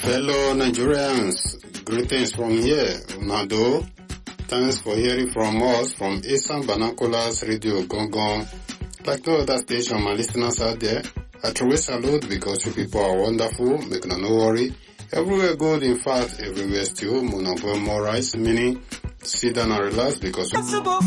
Fellow Nigerians, greetings from here, Unado. Thanks for hearing from us from Eastern Binoculars Radio Gongon. Like no other station, my listeners out there, I truly salute because you people are wonderful, make no worry. Everywhere good, in fact, everywhere still, more rice, meaning sit down and relax because